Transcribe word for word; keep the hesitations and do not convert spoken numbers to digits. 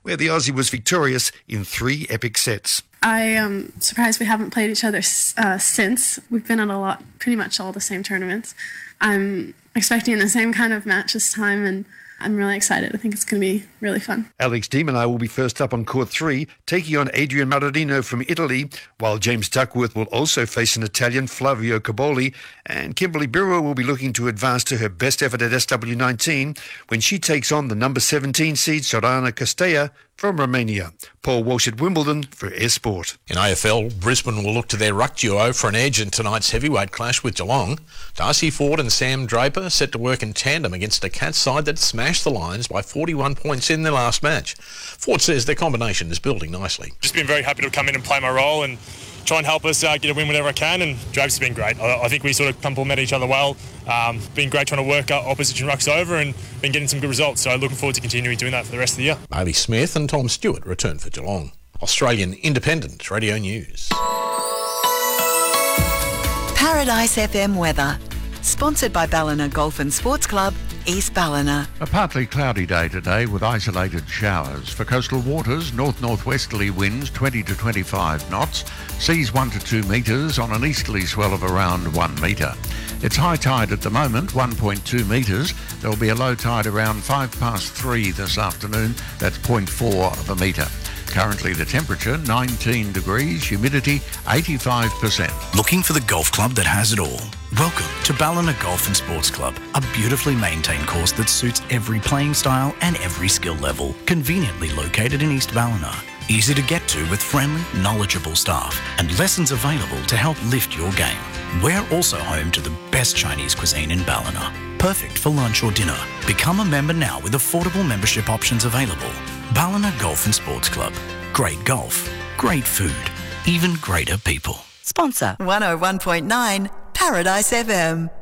where the Aussie was victorious in three epic sets. I am surprised we haven't played each other uh, since. We've been at a lot, pretty much all the same tournaments. I'm expecting the same kind of match this time, and I'm really excited. I think it's going to be really fun. Alex de Minaur will be first up on court three, taking on Adrian Marorino from Italy, while James Duckworth will also face an Italian, Flavio Caboli, and Kimberly Birrell will be looking to advance to her best effort at S W nineteen when she takes on the number seventeen seed Sorana Castella from Romania. Paul Walsh at Wimbledon for Air Sport. In A F L, Brisbane will look to their ruck duo for an edge in tonight's heavyweight clash with Geelong. Darcy Ford and Sam Draper set to work in tandem against a Cats side that smashed the Lions by forty-one points in their last match. Ford says their combination is building nicely. Just been very happy to come in and play my role and try and help us uh, get a win whenever I can, and Drape's been great. I, I think we sort of complement each other well. Um, been great trying to work uh, opposition rucks over and been getting some good results, so looking forward to continuing doing that for the rest of the year. Bailey Smith and Tom Stewart return for Geelong. Australian Independent Radio News. Paradise F M weather. Sponsored by Ballina Golf and Sports Club, East Ballina. A partly cloudy day today with isolated showers. For coastal waters, north-northwesterly winds twenty to twenty-five knots, seas one to two metres on an easterly swell of around one metre. It's high tide at the moment, one point two metres. There will be a low tide around five past three this afternoon. That's zero point four of a metre. Currently the temperature nineteen degrees, humidity eighty-five percent. Looking for the golf club that has it all? Welcome to Ballina Golf and Sports Club, a beautifully maintained course that suits every playing style and every skill level. Conveniently located in East Ballina. Easy to get to with friendly, knowledgeable staff and lessons available to help lift your game. We're also home to the best Chinese cuisine in Ballina. Perfect for lunch or dinner. Become a member now with affordable membership options available. Ballina Golf and Sports Club. Great golf, great food, even greater people. Sponsor one oh one point nine Paradise F M.